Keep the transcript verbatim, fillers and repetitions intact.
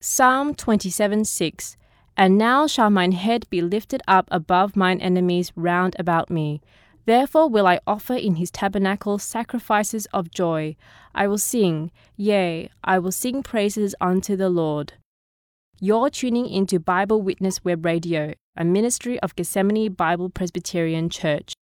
Psalm twenty-seven six. And now shall mine head be lifted up above mine enemies round about me. Therefore will I offer in his tabernacle sacrifices of joy. I will sing, yea, I will sing praises unto the Lord. You're tuning into Bible Witness Web Radio, a ministry of Gethsemane Bible Presbyterian Church.